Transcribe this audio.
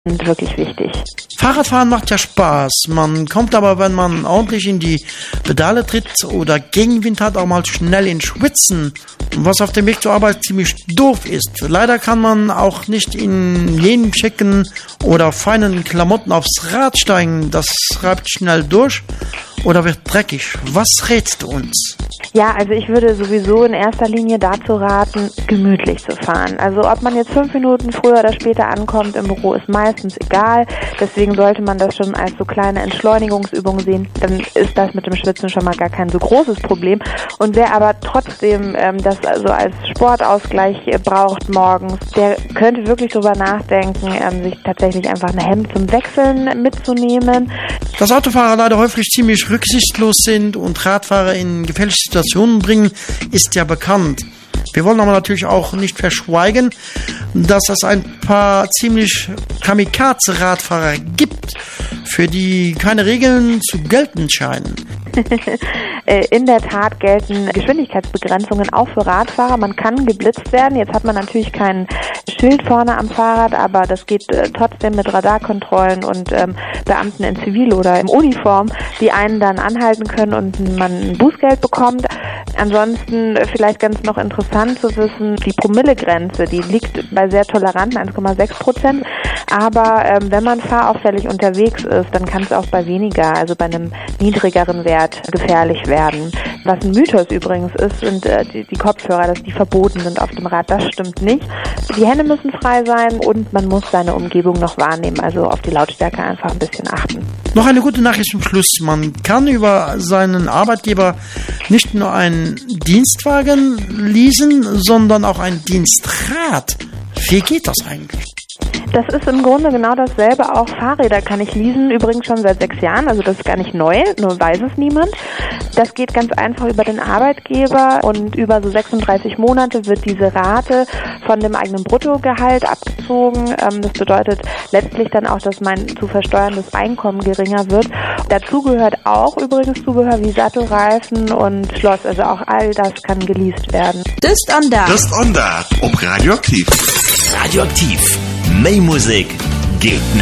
sind wirklich wichtig. Fahrradfahren macht ja Spaß. Man kommt aber, wenn man ordentlich in die Pedale tritt oder Gegenwind hat, auch mal schnell ins Schwitzen. Was auf dem Weg zur Arbeit ziemlich doof ist. Leider kann man auch nicht in jenen schicken oder feinen Klamotten aufs Rad steigen. Das reibt schnell durch oder wird dreckig. Was rätst du uns? Ja, also ich würde sowieso in erster Linie dazu raten, gemütlich zu fahren. Also ob man jetzt 5 Minuten früher oder später ankommt im Büro, ist meistens egal. Deswegen sollte man das schon als so kleine Entschleunigungsübung sehen. Dann ist das mit dem Schwitzen schon mal gar kein so großes Problem. Und wer aber trotzdem das also als Sportausgleich braucht morgens, der könnte wirklich drüber nachdenken, sich tatsächlich einfach ein Hemd zum Wechseln mitzunehmen. Dass Autofahrer leider häufig ziemlich rücksichtslos sind und Radfahrer in gefährliche Situationen bringen, ist ja bekannt. Wir wollen aber natürlich auch nicht verschweigen, dass es ein paar ziemlich Kamikaze-Radfahrer gibt, für die keine Regeln zu gelten scheinen. In der Tat gelten Geschwindigkeitsbegrenzungen auch für Radfahrer. Man kann geblitzt werden. Jetzt hat man natürlich kein Schild vorne am Fahrrad, aber das geht trotzdem mit Radarkontrollen und Beamten in Zivil oder in Uniform, die einen dann anhalten können und man ein Bußgeld bekommt. Ansonsten vielleicht ganz noch interessant zu wissen, die Promillegrenze, die liegt bei sehr toleranten 1,6%. Aber wenn man fahrauffällig unterwegs ist, dann kann es auch bei weniger, also bei einem niedrigeren Wert gefährlich werden. Was ein Mythos übrigens ist, sind die Kopfhörer, dass die verboten sind auf dem Rad. Das stimmt nicht. Die Hände müssen frei sein und man muss seine Umgebung noch wahrnehmen, also auf die Lautstärke einfach ein bisschen achten. Noch eine gute Nachricht zum Schluss. Man kann über seinen Arbeitgeber nicht nur einen Dienstwagen leasen, sondern auch ein Dienstrad. Wie geht das eigentlich? Das ist im Grunde genau dasselbe. Auch Fahrräder kann ich leasen, übrigens schon seit 6 Jahren. Also das ist gar nicht neu, nur weiß es niemand. Das geht ganz einfach über den Arbeitgeber und über so 36 Monate wird diese Rate von dem eigenen Bruttogehalt abgezogen. Das bedeutet letztlich dann auch, dass mein zu versteuerndes Einkommen geringer wird. Dazu gehört auch übrigens Zubehör wie Sattelreifen und Schloss. Also auch all das kann geleast werden. Dust on that. Dust on that. Op Radioactief. Radioactief. Mehr Musik geht nicht.